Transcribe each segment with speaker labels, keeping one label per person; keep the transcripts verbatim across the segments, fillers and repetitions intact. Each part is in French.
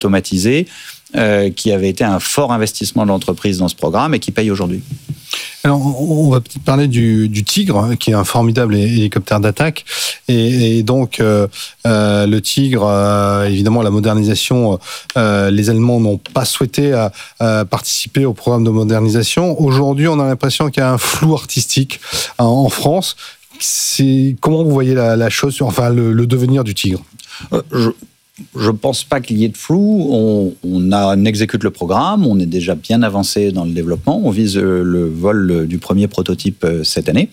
Speaker 1: automatisé, euh, qui avait été un fort investissement de l'entreprise dans ce programme et qui paye aujourd'hui.
Speaker 2: Alors, on va peut-être parler du, du Tigre, qui est un formidable hélicoptère d'attaque. Et, et donc, euh, euh, le Tigre, euh, évidemment, la modernisation, euh, les Allemands n'ont pas souhaité à, à participer au programme de modernisation. Aujourd'hui, on a l'impression qu'il y a un flou artistique en, en France. C'est, comment vous voyez la, la chose, enfin, le, le devenir du Tigre ?
Speaker 1: euh, je... Je ne pense pas qu'il y ait de flou. On, on, a, on exécute le programme, on est déjà bien avancé dans le développement. On vise le vol du premier prototype cette année.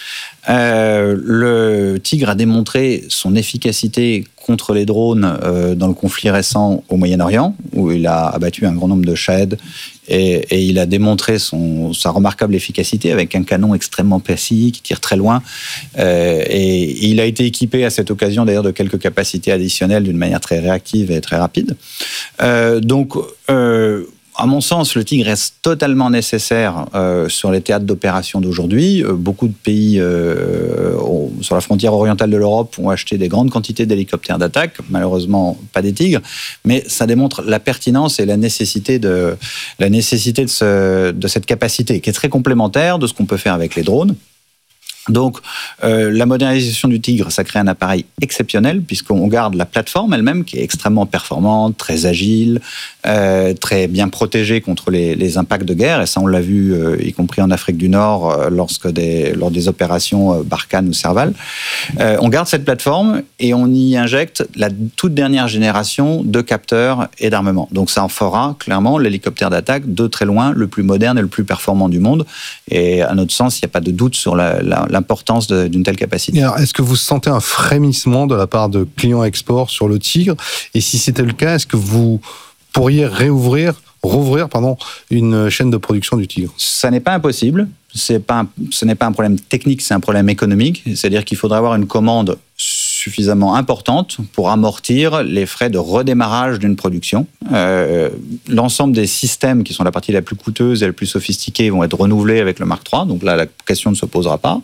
Speaker 1: Euh, le Tigre a démontré son efficacité contre les drones euh, dans le conflit récent au Moyen-Orient, où il a abattu un grand nombre de Shahed et, et il a démontré son, sa remarquable efficacité avec un canon extrêmement précis qui tire très loin. Euh, et il a été équipé à cette occasion d'ailleurs de quelques capacités additionnelles d'une manière très réactive et très rapide. Euh, donc, euh, à mon sens, le Tigre reste totalement nécessaire euh, sur les théâtres d'opération d'aujourd'hui. Euh, beaucoup de pays euh, ont, sur la frontière orientale de l'Europe ont acheté des grandes quantités d'hélicoptères d'attaque. Malheureusement, pas des Tigres, mais ça démontre la pertinence et la nécessité de, la nécessité de, ce, de cette capacité qui est très complémentaire de ce qu'on peut faire avec les drones. Donc, euh, la modernisation du Tigre, ça crée un appareil exceptionnel puisqu'on garde la plateforme elle-même qui est extrêmement performante, très agile, euh, très bien protégée contre les, les impacts de guerre. Et ça, on l'a vu, euh, y compris en Afrique du Nord, euh, lorsque des, lors des opérations euh, Barkhane ou Serval. Euh, on garde cette plateforme et on y injecte la toute dernière génération de capteurs et d'armement. Donc, ça en fera clairement l'hélicoptère d'attaque de très loin le plus moderne et le plus performant du monde. Et à notre sens, il n'y a pas de doute sur la, la l'importance de, d'une telle capacité.
Speaker 2: Et alors, est-ce que vous sentez un frémissement de la part de clients export sur le Tigre ? Et si c'était le cas, est-ce que vous pourriez réouvrir, rouvrir pardon, une chaîne de production du Tigre ?
Speaker 1: Ça n'est pas impossible. C'est pas un, ce n'est pas un problème technique, c'est un problème économique. C'est-à-dire qu'il faudrait avoir une commande suffisamment importante pour amortir les frais de redémarrage d'une production. Euh, l'ensemble des systèmes qui sont la partie la plus coûteuse et la plus sophistiquée vont être renouvelés avec le Mark trois, donc là la question ne se posera pas.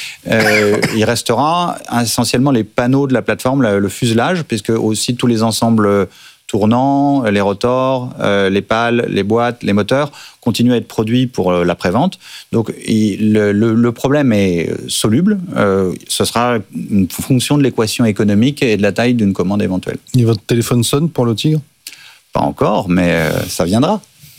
Speaker 1: Euh, il restera essentiellement les panneaux de la plateforme, le, le fuselage, puisque aussi tous les ensembles tournants, les rotors, euh, les pales, les boîtes, les moteurs continuent à être produits pour la prévente. Donc il, le, le, le problème est soluble. Euh, ce sera une fonction de l'équation économique et de la taille d'une commande éventuelle.
Speaker 2: Et votre téléphone sonne pour le Tigre ?
Speaker 1: Pas encore, mais euh, ça viendra.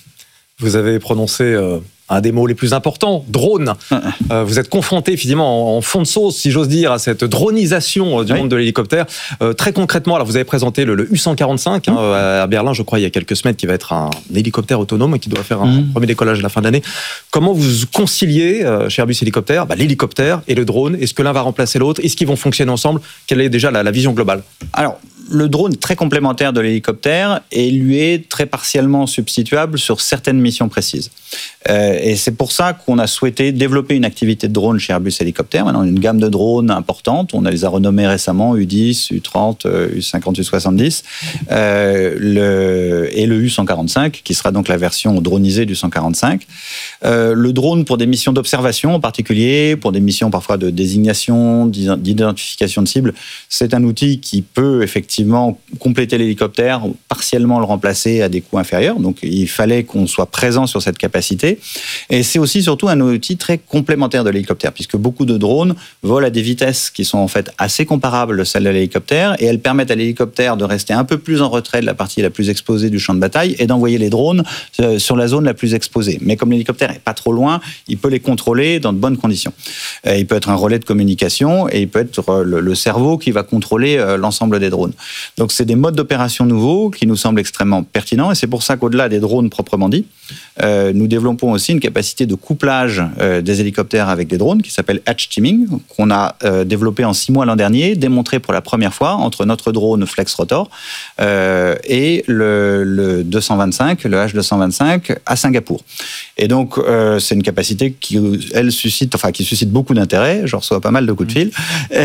Speaker 3: Vous avez prononcé euh, un des mots les plus importants, drone. Euh, vous êtes confronté finalement en, en fond de sauce, si j'ose dire, à cette dronisation euh, du oui. monde de l'hélicoptère. Euh, très concrètement, alors vous avez présenté le, le U cent quarante-cinq mmh. hein, à Berlin, je crois, il y a quelques semaines, qui va être un, un hélicoptère autonome et qui doit faire un mmh. premier décollage à la fin de l'année. Comment vous conciliez euh, chez Airbus Hélicoptère bah, l'hélicoptère et le drone ? Est-ce que l'un va remplacer l'autre ? Est-ce qu'ils vont fonctionner ensemble ? Quelle est déjà la, la vision globale ?
Speaker 1: Alors, le drone est très complémentaire de l'hélicoptère et lui est très partiellement substituable sur certaines missions précises. Euh, et c'est pour ça qu'on a souhaité développer une activité de drone chez Airbus Hélicoptère. Maintenant, on a une gamme de drones importante. On les a renommés récemment U dix, U trente, U cinquante, U soixante-dix euh, le, et le U cent quarante-cinq, qui sera donc la version dronisée du cent quarante-cinq. Euh, le drone pour des missions d'observation en particulier, pour des missions parfois de désignation, d'identification de cibles, c'est un outil qui peut effectivement compléter l'hélicoptère, partiellement le remplacer à des coûts inférieurs. Donc, il fallait qu'on soit présent sur cette capacité. Et c'est aussi surtout un outil très complémentaire de l'hélicoptère, puisque beaucoup de drones volent à des vitesses qui sont en fait assez comparables à celles de l'hélicoptère, et elles permettent à l'hélicoptère de rester un peu plus en retrait de la partie la plus exposée du champ de bataille et d'envoyer les drones sur la zone la plus exposée. Mais comme l'hélicoptère n'est pas trop loin, il peut les contrôler dans de bonnes conditions. Il peut être un relais de communication et il peut être le cerveau qui va contrôler l'ensemble des drones. Donc, c'est des modes d'opération nouveaux qui nous semblent extrêmement pertinents, et c'est pour ça qu'au-delà des drones proprement dits, euh, nous développons aussi une capacité de couplage euh, des hélicoptères avec des drones qui s'appelle Hatch Teaming, qu'on a euh, développé en six mois l'an dernier, démontré pour la première fois entre notre drone Flex Rotor euh, et le, le deux cent vingt-cinq, le H deux cent vingt-cinq à Singapour. Et donc, euh, c'est une capacité qui, elle, suscite, enfin, qui suscite beaucoup d'intérêt. Je reçois pas mal de coups de fil et,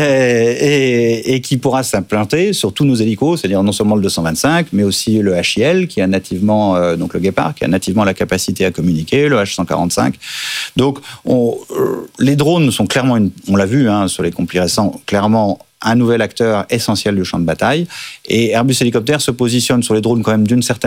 Speaker 1: et, et qui pourra s'implanter sur tous nos hélicos, c'est-à-dire non seulement le deux cent vingt-cinq, mais aussi le H I L qui a nativement, euh, donc le Guépard, qui a nativement la capacité à communiquer, le H cent quarante-cinq. Donc, on, euh, les drones sont clairement, une, on l'a vu hein, sur les conflits récents, clairement un nouvel acteur essentiel du champ de bataille. Et Airbus Hélicoptère se positionne sur les drones quand même d'une certaine